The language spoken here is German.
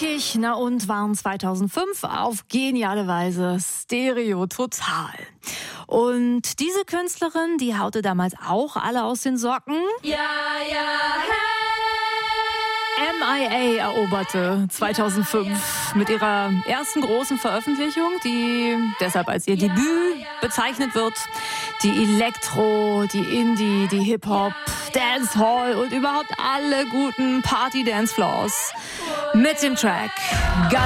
Rockig, na und waren 2005 auf geniale Weise Stereo total. Und diese Künstlerin, die haute damals auch alle aus den Socken. Ja, hey. MIA eroberte 2005 mit ihrer ersten großen Veröffentlichung, die deshalb als ihr Debüt bezeichnet wird. Die Elektro, die Indie, die Hip-Hop, Dancehall und überhaupt alle guten Party-Dance-Floors mit dem Track